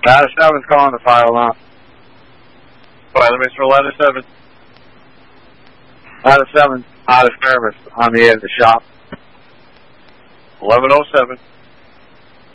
Ladder 7's calling the fire alarm. Fire Mr. Ladder 7. Ladder 7 out of service on the edge of the shop. 1107.